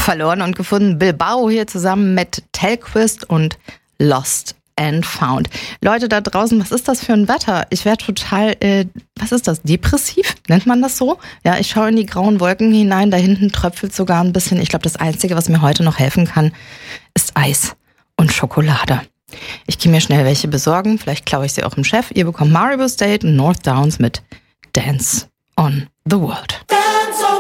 Verloren und gefunden. Bilbao hier zusammen mit Telquist und Lost and Found. Leute da draußen, was ist das für ein Wetter? Ich werde total, was ist das, depressiv? Nennt man das so? Ja, ich schaue in die grauen Wolken hinein, da hinten tröpfelt sogar ein bisschen. Ich glaube, das Einzige, was mir heute noch helfen kann, ist Eis und Schokolade. Ich gehe mir schnell welche besorgen, vielleicht klaue ich sie auch im Chef. Ihr bekommt Maribor State und North Downs mit Dance on the World.